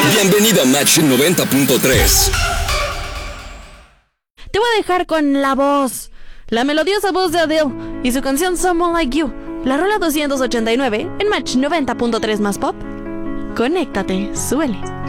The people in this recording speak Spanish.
Bienvenido a Match 90.3. Te voy a dejar con la melodiosa voz de Adele y su canción Someone Like You, la rola 289 en Match 90.3 más pop. Conéctate, súbele.